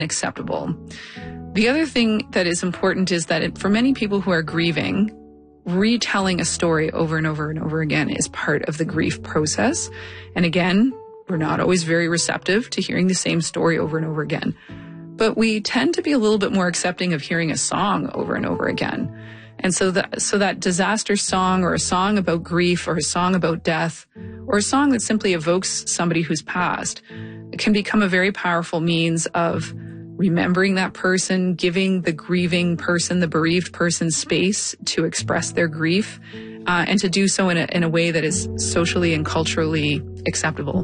acceptable. The other thing that is important is that for many people who are grieving, retelling a story over and over and over again is part of the grief process. And again, we're not always very receptive to hearing the same story over and over again. But we tend to be a little bit more accepting of hearing a song over and over again. And so that disaster song, or a song about grief, or a song about death, or a song that simply evokes somebody who's passed, can become a very powerful means of remembering that person, giving the grieving person, the bereaved person, space to express their grief, and to do so in a way that is socially and culturally acceptable.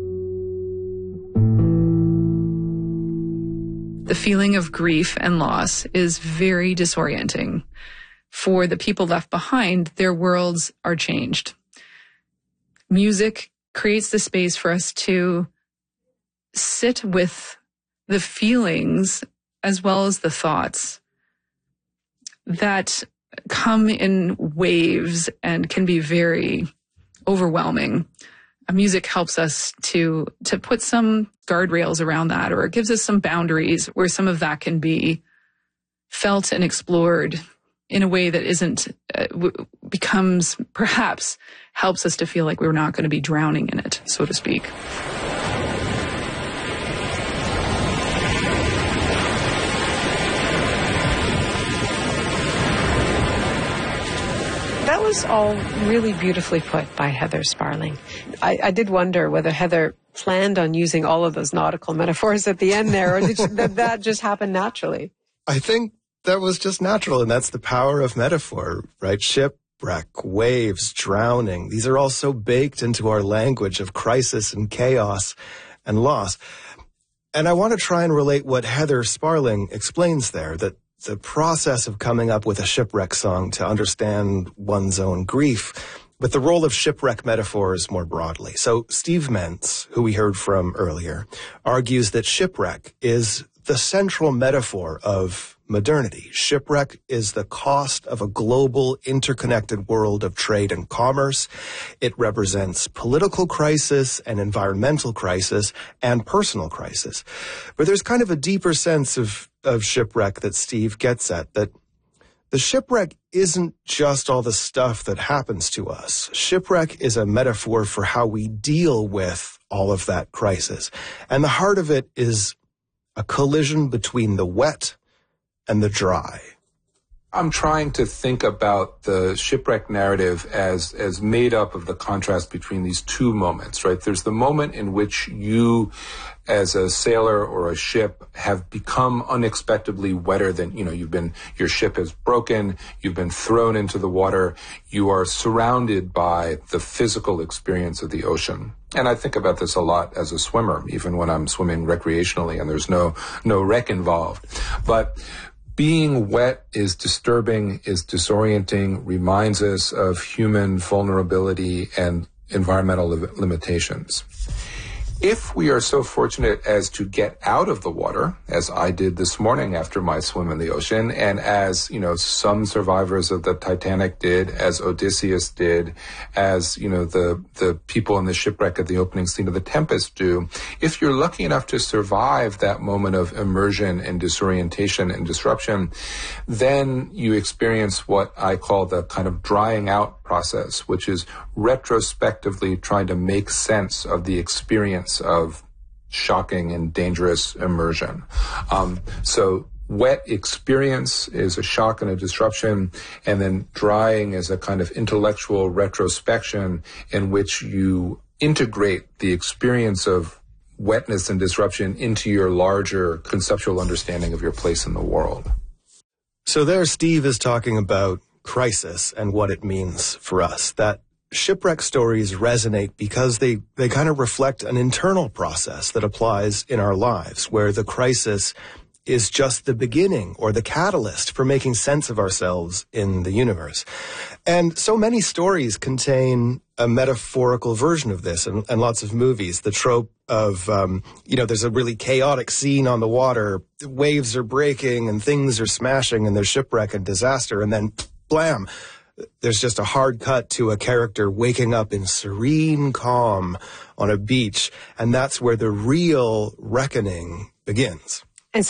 The feeling of grief and loss is very disorienting. For the people left behind, their worlds are changed. Music creates the space for us to sit with the feelings as well as the thoughts that come in waves and can be very overwhelming. Music helps us to put some guardrails around that, or it gives us some boundaries where some of that can be felt and explored in a way that perhaps helps us to feel like we're not going to be drowning in it, so to speak. That was all really beautifully put by Heather Sparling. I did wonder whether Heather planned on using all of those nautical metaphors at the end there, or did that just happen naturally? I think that was just natural, and that's the power of metaphor, right? Shipwreck, waves, drowning. These are all so baked into our language of crisis and chaos and loss. And I want to try and relate what Heather Sparling explains there, that the process of coming up with a shipwreck song to understand one's own grief, with the role of shipwreck metaphors more broadly. So Steve Mentz, who we heard from earlier, argues that shipwreck is the central metaphor of modernity. Shipwreck is the cost of a global, interconnected world of trade and commerce. It represents political crisis and environmental crisis and personal crisis. But there's kind of a deeper sense of shipwreck that Steve gets at, that the shipwreck isn't just all the stuff that happens to us. Shipwreck is a metaphor for how we deal with all of that crisis. And the heart of it is a collision between the wet and the dry. I'm trying to think about the shipwreck narrative as made up of the contrast between these two moments, right? There's the moment in which you, as a sailor or a ship, have become unexpectedly wetter than, your ship has broken, you've been thrown into the water, you are surrounded by the physical experience of the ocean. And I think about this a lot as a swimmer, even when I'm swimming recreationally and there's no wreck involved. But being wet is disturbing, is disorienting, reminds us of human vulnerability and environmental limitations. If we are so fortunate as to get out of the water, as I did this morning after my swim in the ocean, and as, some survivors of the Titanic did, as Odysseus did, as, the people in the shipwreck at the opening scene of The Tempest do, if you're lucky enough to survive that moment of immersion and disorientation and disruption, then you experience what I call the kind of drying out process, which is retrospectively trying to make sense of the experience of shocking and dangerous immersion. So wet experience is a shock and a disruption, and then drying is a kind of intellectual retrospection in which you integrate the experience of wetness and disruption into your larger conceptual understanding of your place in the world. So there Steve is talking about crisis and what it means for us, that shipwreck stories resonate because they kind of reflect an internal process that applies in our lives, where the crisis is just the beginning or the catalyst for making sense of ourselves in the universe. And so many stories contain a metaphorical version of this, and lots of movies. The trope of, there's a really chaotic scene on the water, waves are breaking and things are smashing and there's shipwreck and disaster, and then blam, there's just a hard cut to a character waking up in serene calm on a beach, and that's where the real reckoning begins.